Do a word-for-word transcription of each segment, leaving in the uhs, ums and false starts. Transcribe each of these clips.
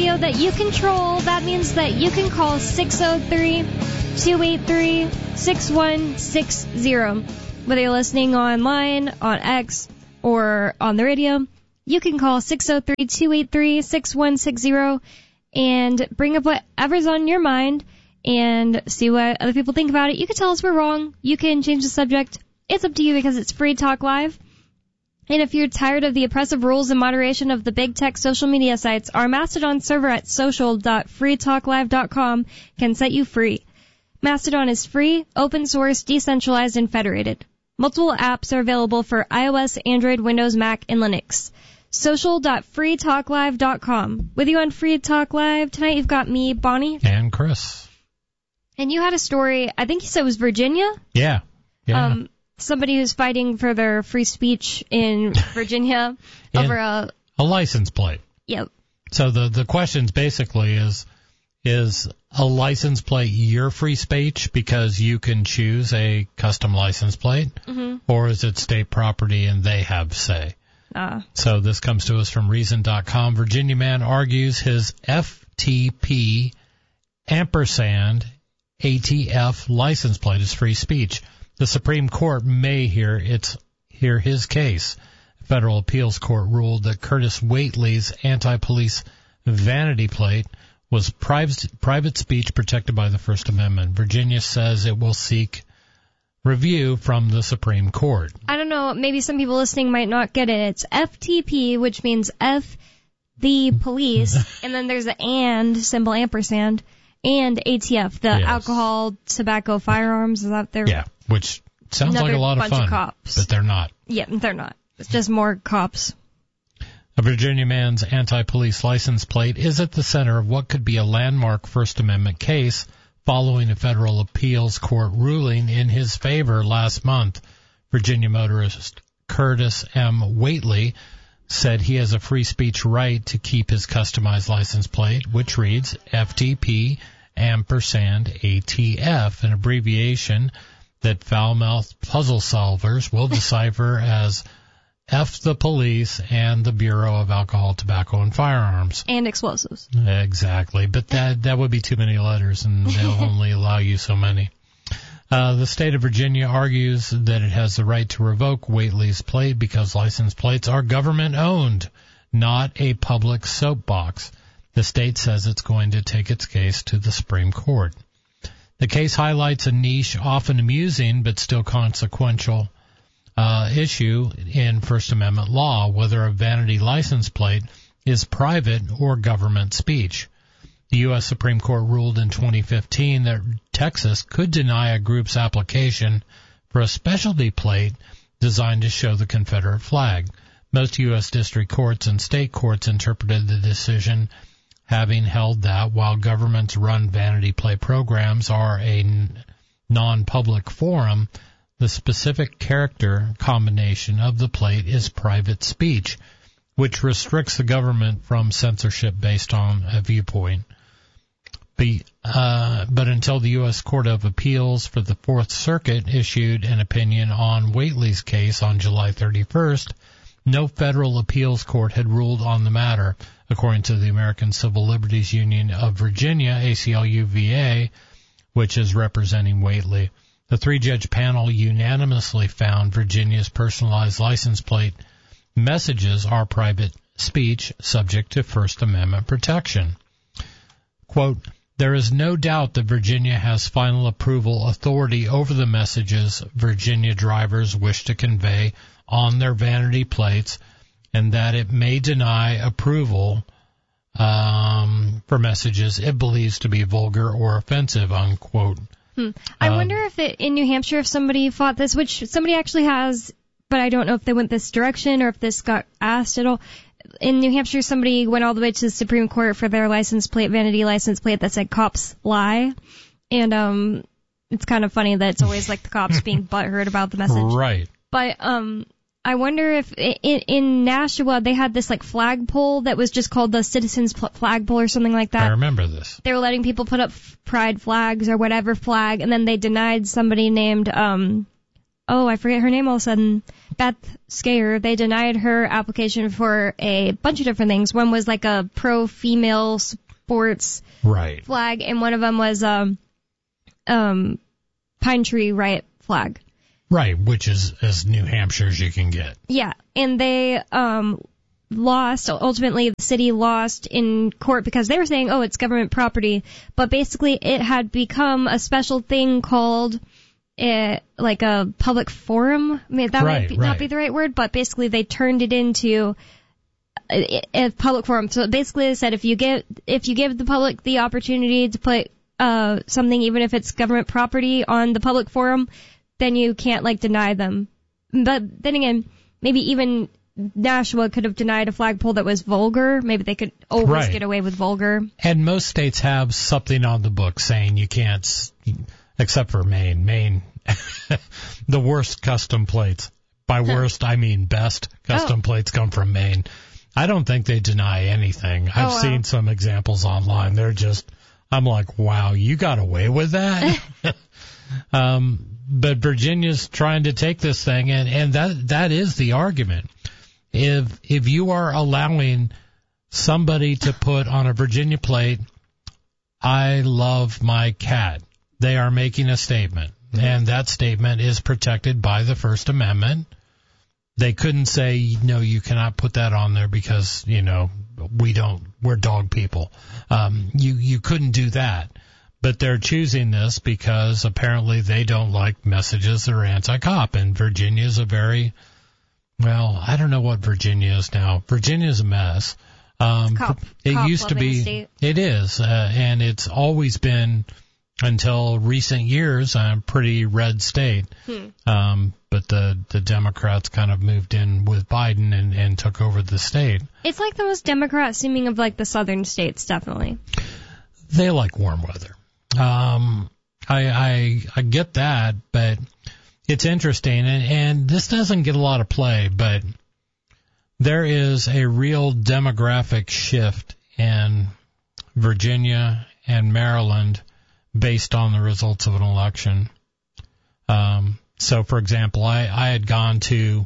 radio that you control. That means that you can call six oh three, two eight three, six one six zero. Whether you're listening online, on X, or on the radio, you can call six oh three, two eight three, six one six zero and bring up whatever's on your mind and see what other people think about it. You can tell us we're wrong. You can change the subject. It's up to you because it's Free Talk Live. And if you're tired of the oppressive rules and moderation of the big tech social media sites, our Mastodon server at social dot free talk live dot com can set you free. Mastodon is free, open source, decentralized, and federated. Multiple apps are available for iOS, Android, Windows, Mac, and Linux. social dot free talk live dot com. With you on Free Talk Live tonight, you've got me, Bonnie. And Chris. And you had a story, I think you said it was Virginia? Yeah. Yeah. Um, somebody who's fighting for their free speech in Virginia over a... A license plate. Yep. So the, the questions basically is, is a license plate your free speech because you can choose a custom license plate? Mm-hmm. Or is it state property and they have say? Uh. So this comes to us from reason dot com. Virginia man argues his F T P ampersand A T F license plate is free speech. The Supreme Court may hear its hear his case. A federal appeals court ruled that Curtis Waitley's anti-police vanity plate was private, private speech protected by the First Amendment. Virginia says it will seek review from the Supreme Court. I don't know, maybe some people listening might not get it. It's F T P, which means F the police, and then there's an and symbol, ampersand, and A T F, the yes. alcohol, tobacco, firearms. Is that their... Yeah, which sounds Another like a lot of bunch fun, of cops. but they're not. Yeah, they're not. It's just more cops. A Virginia man's anti-police license plate is at the center of what could be a landmark First Amendment case following a federal appeals court ruling in his favor last month. Virginia motorist Curtis M. Waitley said he has a free speech right to keep his customized license plate, which reads F T P ampersand A T F, an abbreviation that foul-mouthed puzzle solvers will decipher as F the police and the Bureau of Alcohol, Tobacco, and Firearms. And explosives. Exactly, but that that would be too many letters, and they'll only allow you so many. Uh, the state of Virginia argues that it has the right to revoke Waitley's plate because license plates are government-owned, not a public soapbox. The state says it's going to take its case to the Supreme Court. The case highlights a niche, often amusing but still consequential uh, issue in First Amendment law, whether a vanity license plate is private or government speech. The U S Supreme Court ruled in twenty fifteen that Texas could deny a group's application for a specialty plate designed to show the Confederate flag. Most U S district courts and state courts interpreted the decision, having held that while governments run vanity plate programs are a non-public forum, the specific character combination of the plate is private speech, which restricts the government from censorship based on a viewpoint. Be, uh, but until the U S Court of Appeals for the Fourth Circuit issued an opinion on Waitley's case on July thirty-first, no federal appeals court had ruled on the matter, according to the American Civil Liberties Union of Virginia, A C L U V A, which is representing Waitley. The three-judge panel unanimously found Virginia's personalized license plate messages are private speech subject to First Amendment protection. Quote, there is no doubt that Virginia has final approval authority over the messages Virginia drivers wish to convey on their vanity plates, and that it may deny approval um, for messages it believes to be vulgar or offensive, unquote. Hmm. I um, wonder if it, in New Hampshire, if somebody fought this, which somebody actually has, but I don't know if they went this direction or if this got asked at all. In New Hampshire, somebody went all the way to the Supreme Court for their license plate, vanity license plate that said cops lie. And um, it's kind of funny that it's always like the cops being butthurt about the message. Right. But um, I wonder if in, in Nashua they had this like flagpole that was just called the Citizens Flagpole or something like that. I remember this. They were letting people put up pride flags or whatever flag, and then they denied somebody named um, oh, I forget her name all of a sudden, Beth Skayer, they denied her application for a bunch of different things. One was like a pro-female sports right. flag, and one of them was um, um, Pine Tree Riot flag. Right, which is as New Hampshire as you can get. Yeah, and they um, lost, ultimately the city lost in court because they were saying, oh, it's government property, but basically it had become a special thing called it, like a public forum. I mean, that right, might be, right. not be the right word, but basically they turned it into a, a public forum. So basically they said if you give, if you give the public the opportunity to put uh, something, even if it's government property, on the public forum, then you can't, like, deny them. But then again, maybe even Nashua could have denied a flagpole that was vulgar. Maybe they could always right. get away with vulgar. And most states have something on the book saying you can't, except for Maine. Maine, the worst custom plates. By worst, I mean best custom oh. plates come from Maine. I don't think they deny anything. I've oh, wow. seen some examples online. They're just, I'm like, wow, you got away with that? um, But Virginia's trying to take this thing, and, and that that is the argument. If if you are allowing somebody to put on a Virginia plate, I love my cat, they are making a statement, mm-hmm. and that statement is protected by the First Amendment. They couldn't say, no, you cannot put that on there because, you know, we don't, we're dog people. Um, you you couldn't do that. But they're choosing this because apparently they don't like messages that are anti-cop. And Virginia is a very, well, I don't know what Virginia is now. Virginia is a mess. Um, cop, it cop used to be, state. It is, uh, and it's always been, until recent years, a pretty red state. Hmm. Um, but the, the Democrats kind of moved in with Biden and, and took over the state. It's like the most Democrat seeming of, like, the southern states, definitely. They like warm weather. Um, I, I, I get that, but it's interesting, and, and this doesn't get a lot of play, but there is a real demographic shift in Virginia and Maryland based on the results of an election. Um, so, for example, I, I had gone to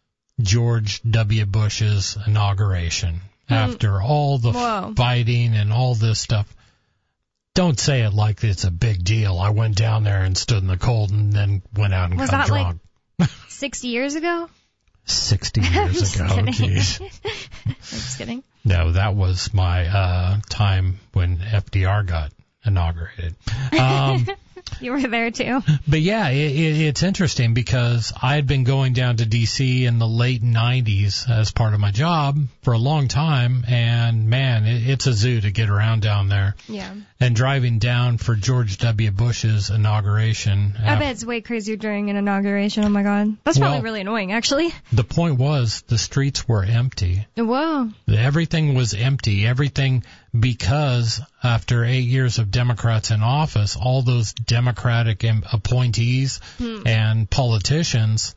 George W. Bush's inauguration mm. after all the Whoa. fighting and all this stuff. Don't say it like it's a big deal. I went down there and stood in the cold and then went out and Was got that drunk. Like sixty years ago? sixty years ago, jeez. I'm just kidding. No, that was my uh time when F D R got inaugurated. Um You were there too. But yeah, it, it, it's interesting because I had been going down to D C in the late nineties as part of my job for a long time, and man, it, it's a zoo to get around down there. Yeah. And driving down for George W. Bush's inauguration. I bet it's way crazier during an inauguration. Oh my God. That's probably well, really annoying, actually. The point was the streets were empty. Whoa. Everything was empty. Everything because after eight years of Democrats in office, all those Democratic appointees hmm. and politicians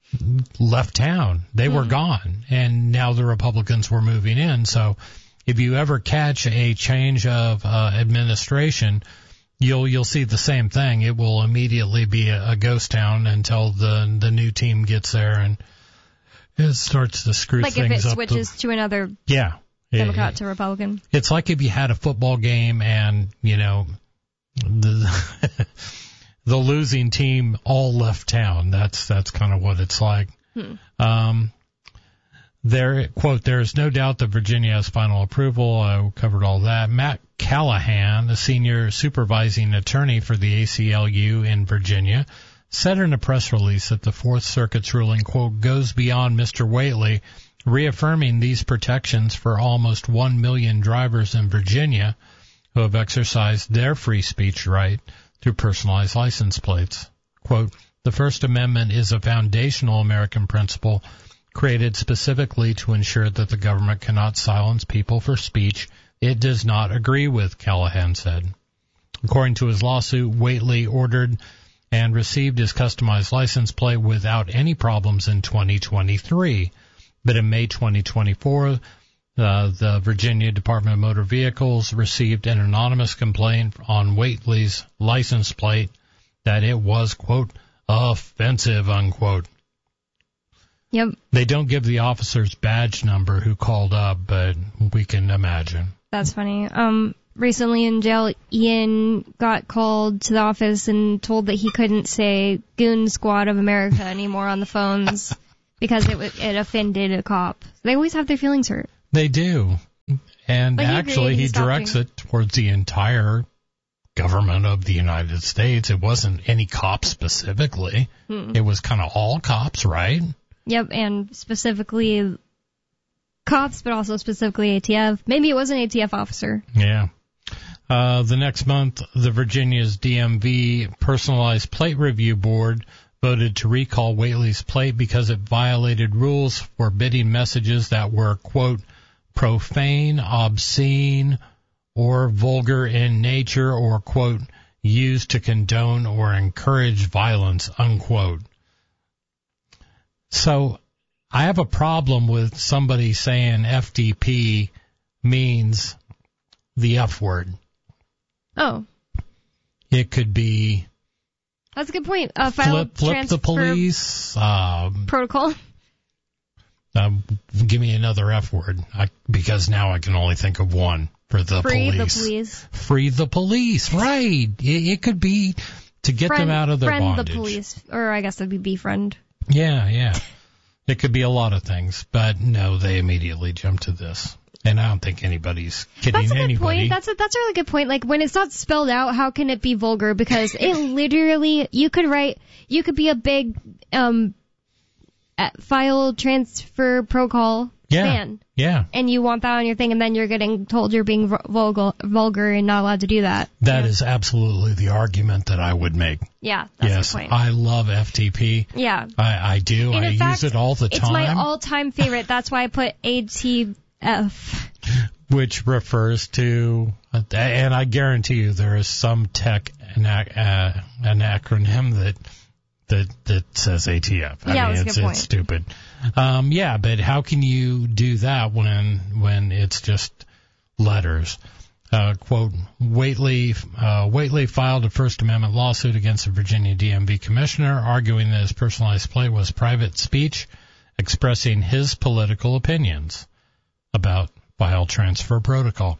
left town. They hmm. were gone. And now the Republicans were moving in. So if you ever catch a change of uh, administration, you'll you'll see the same thing. It will immediately be a, a ghost town until the the new team gets there and it starts to screw like things up. Like if it switches the, to another yeah, Democrat it, to Republican. It's like if you had a football game and, you know, the the losing team all left town. That's that's kind of what it's like. Hmm. Um There, quote, there is no doubt that Virginia has final approval. I covered all that. Matt Callahan, the senior supervising attorney for the A C L U in Virginia, said in a press release that the Fourth Circuit's ruling, quote, goes beyond Mister Whately, reaffirming these protections for almost one million drivers in Virginia who have exercised their free speech right through personalized license plates. Quote, the First Amendment is a foundational American principle created specifically to ensure that the government cannot silence people for speech it does not agree with, Callahan said. According to his lawsuit, Whately ordered and received his customized license plate without any problems in twenty twenty-three. But in May twenty twenty-four, uh, the Virginia Department of Motor Vehicles received an anonymous complaint on Whately's license plate that it was, quote, offensive, unquote. Yep. They don't give the officer's badge number who called up, but we can imagine. That's funny. Um, recently in jail, Ian got called to the office and told that he couldn't say Goon Squad of America anymore on the phones because it w- it offended a cop. They always have their feelings hurt. They do. And But he actually, agreed, he he stopped directs doing- it towards the entire government of the United States. It wasn't any cop specifically. Hmm. It was kind of all cops, right? Yep, and specifically cops, but also specifically A T F. Maybe it was an A T F officer. Yeah. Uh, the next month, the Virginia's D M V Personalized Plate Review Board voted to recall Whately's plate because it violated rules forbidding messages that were, quote, profane, obscene, or vulgar in nature, or, quote, used to condone or encourage violence, unquote. So I have a problem with somebody saying F D P means the F word. Oh, It could be that's a good point. Uh, file flip, flip transfer the police. Um, protocol. uh, give me another F word, I, because now I can only think of one for the Free police. the police. Free the police, right. It, it could be to get Friend, them out of their friend bondage. the police. Or I guess that'd be befriend. Yeah, yeah. It could be a lot of things, but no, they immediately jump to this. And I don't think anybody's kidding That's a good anybody. point. That's a, that's a really good point. Like, when it's not spelled out, how can it be vulgar? Because it literally, you could write, you could be a big um uh, file transfer protocol yeah, fan. yeah. And you want that on your thing, and then you're getting told you're being vulgar, vulgar and not allowed to do that. That yeah. is absolutely the argument that I would make. Yeah, that's yes, the point. I love F T P. Yeah. I, I do. And I in use fact, it all the it's time. my all-time favorite. That's why I put A T F. Which refers to, and I guarantee you there is some tech anac- uh, an acronym that that that says A T F. I Yeah, mean, that's a it's good point. it's stupid. Um, yeah, but how can you do that when when it's just letters? Uh, quote, Whately, uh, Whately filed a First Amendment lawsuit against the Virginia D M V commissioner, arguing that his personalized plate was private speech expressing his political opinions about file transfer protocol.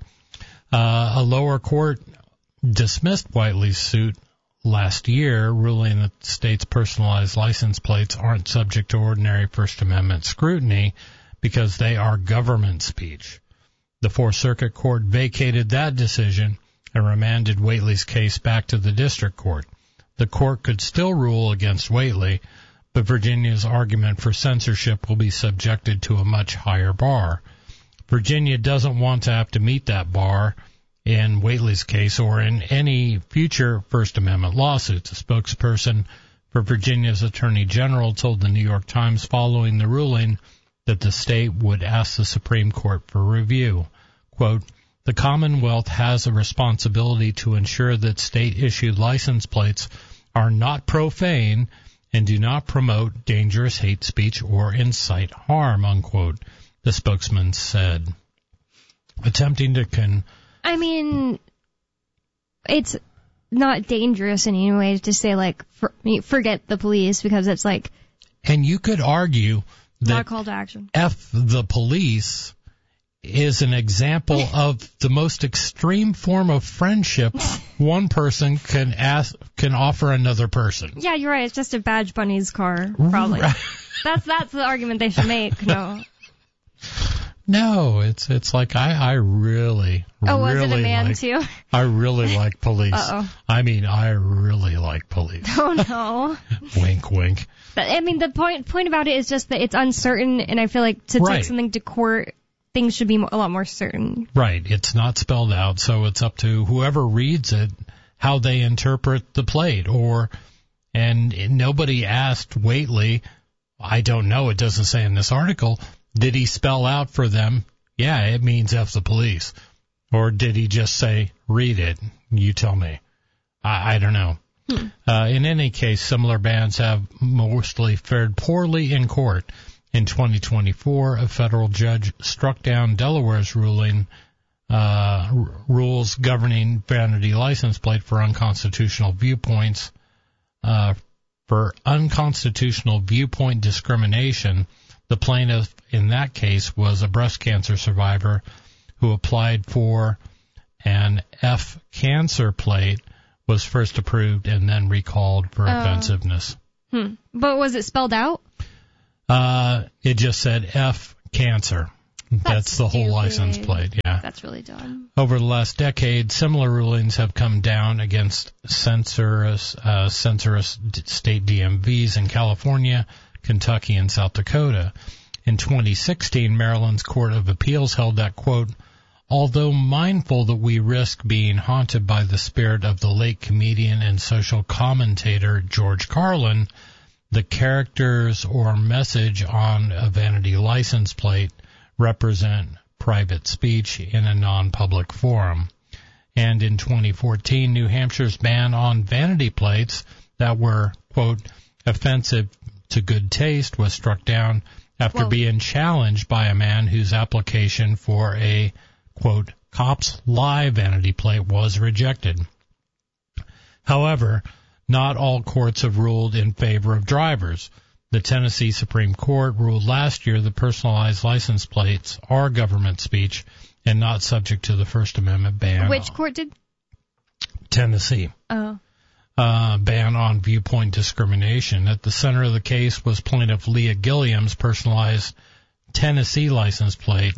Uh, a lower court dismissed Whately's suit last year, ruling that the state's personalized license plates aren't subject to ordinary First Amendment scrutiny because they are government speech. The Fourth Circuit Court vacated that decision and remanded Whately's case back to the district court. The court could still rule against Whately, but Virginia's argument for censorship will be subjected to a much higher bar. Virginia doesn't want to have to meet that bar in Whately's case or in any future First Amendment lawsuits. A spokesperson for Virginia's Attorney General told the New York Times following the ruling that the state would ask the Supreme Court for review. Quote, the Commonwealth has a responsibility to ensure that state-issued license plates are not profane and do not promote dangerous hate speech or incite harm, unquote, the spokesman said. Attempting to con... I mean, it's not dangerous in any way to say, like, for, forget the police, because it's, like... And you could argue that not a call to action. F the police is an example of the most extreme form of friendship one person can ask, can offer another person. Yeah, you're right. It's just a Badge Bunny's car, probably. Right. That's that's the argument they should make. No. No, it's it's like I I really Oh, was really it a man like, too? I really like police. Uh-oh. I mean, I really like police. Oh no. Wink, wink. But, I mean, the point point about it is just that it's uncertain, and I feel like to Right. take something to court, things should be mo- a lot more certain. Right. It's not spelled out, so it's up to whoever reads it how they interpret the plate. Or, and nobody asked Whately, I don't know, it doesn't say in this article, did he spell out for them, yeah, it means F the police? Or did he just say, read it, you tell me? I, I don't know. Hmm. Uh, in any case, similar bans have mostly fared poorly in court. In twenty twenty-four, a federal judge struck down Delaware's ruling uh, r- rules governing vanity license plate for unconstitutional viewpoints uh, for unconstitutional viewpoint discrimination. The plaintiff in that case was a breast cancer survivor who applied for an F cancer plate, was first approved and then recalled for Oh. offensiveness. Hmm. But was it spelled out? Uh, it just said F cancer. That's, That's the whole stupid. license plate, yeah. That's really dumb. Over the last decade, similar rulings have come down against censorious, uh, censorious d- state D M Vs in California, Kentucky, and South Dakota. In twenty sixteen, Maryland's Court of Appeals held that, quote, although mindful that we risk being haunted by the spirit of the late comedian and social commentator George Carlin, the characters or message on a vanity license plate represent private speech in a non-public forum. And in twenty fourteen, New Hampshire's ban on vanity plates that were, quote, offensive to good taste was struck down after Whoa. being challenged by a man whose application for a, quote, Cops Live vanity plate was rejected. However, not all courts have ruled in favor of drivers. The Tennessee Supreme Court ruled last year that personalized license plates are government speech and not subject to the First Amendment ban. Which court did? Tennessee. Oh. Uh, ban on viewpoint discrimination. At the center of the case was plaintiff Leah Gilliam's personalized Tennessee license plate,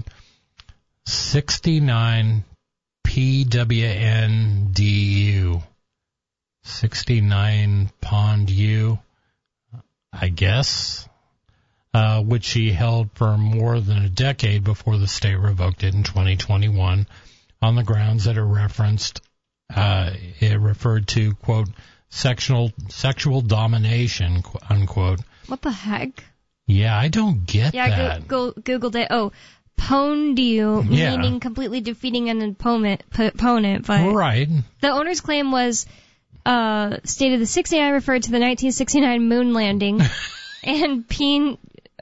sixty-nine P W N D U. sixty-nine Pond U, I guess, uh, which she held for more than a decade before the state revoked it in twenty twenty-one on the grounds that it referenced, uh, it referred to, quote, sexual, sexual domination, unquote. What the heck? Yeah, I don't get Yeah, that. go, go, Googled it. Oh, Pondu, Yeah. meaning completely defeating an opponent, p- opponent but Right. the owner's claim was uh, stated the sixty-nine referred to the nineteen sixty-nine moon landing, and P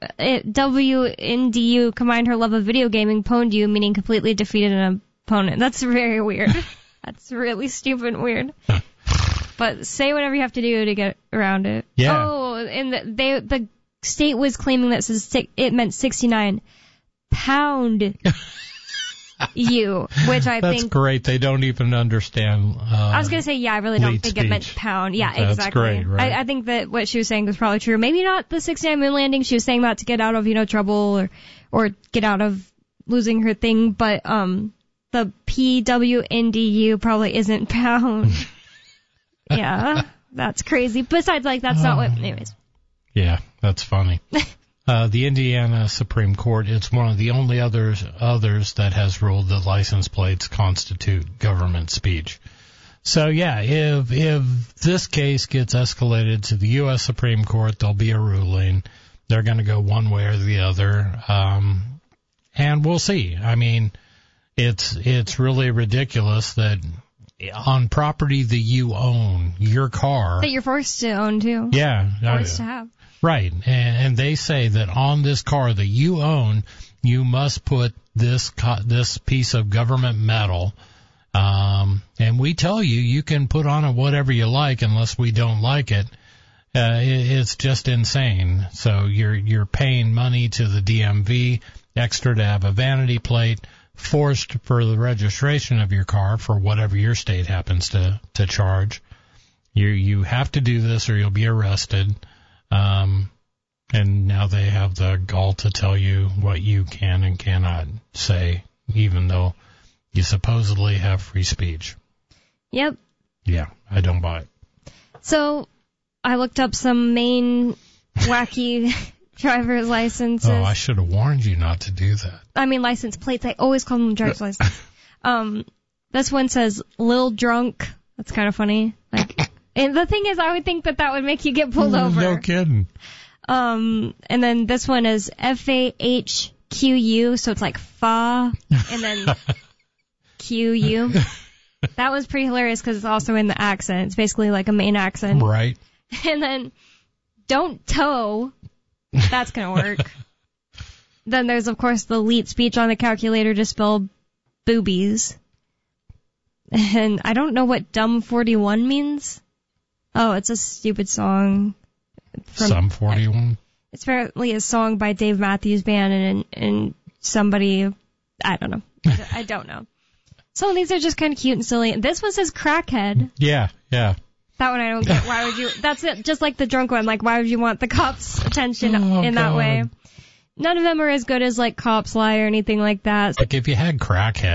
W N D U combined her love of video gaming, Pondu, meaning completely defeated an opponent. That's very weird. That's really stupid and weird. But say whatever you have to do to get around it. Yeah. Oh, and the, they the state was claiming that it meant sixty-nine pound you, which I That's think. great. They don't even understand. Uh, I was gonna say, yeah, I really don't lead think it meant speech. pound. Yeah, That's exactly. great, right? I, I think that what she was saying was probably true. Maybe not the sixty-nine moon landing. She was saying that to get out of, you know, trouble or or get out of losing her thing. But um, the P W N D U probably isn't pound. Yeah, that's crazy. Besides, like, that's not what. Anyways. Yeah, that's funny. Uh, the Indiana Supreme Court, it's one of the only others others that has ruled that license plates constitute government speech. So yeah, if if this case gets escalated to the U S Supreme Court, there'll be a ruling. They're going to go one way or the other, um, and we'll see. I mean, it's it's really ridiculous that on property that you own, your car, That you're forced to own too. yeah, Forced to I- have. Right, and, and they say that on this car that you own, you must put this co- this piece of government metal, um, and we tell you you can put on it whatever you like unless we don't like it. Uh, it it's just insane. So you're you're paying money to the D M V extra to have a vanity plate, forced for the registration of your car for whatever your state happens to to charge. You you have to do this or you'll be arrested. Um, and now they have the gall to tell you what you can and cannot say, even though you supposedly have free speech. Yep. Yeah, I don't buy it. So I looked up some Maine wacky driver's licenses. Oh, I should have warned you not to do that. I mean, license plates. I always call them driver's license. Um, this one says "Lil Drunk." That's kind of funny. Like, and the thing is, I would think that that would make you get pulled over. No kidding. Um, and then this one is F A H Q U, so it's like fa, and then Q U. That was pretty hilarious because it's also in the accent. It's basically like a Maine accent. Right. And then don't tow. That's gonna work. Then there's, of course, the leet speech on the calculator to spell boobies. And I don't know what dumb forty-one means. Oh, it's a stupid song. From, Sum forty-one. It's apparently a song by Dave Matthews Band and and somebody, I don't know. I don't know. Some of these are just kind of cute and silly. This one says crackhead. Yeah, yeah. That one I don't get. Why would you? That's it. Just like the drunk one. Like, why would you want the cops' attention Oh, in that God. way? None of them are as good as like Cops Lie or anything like that. Like if you had crackhead.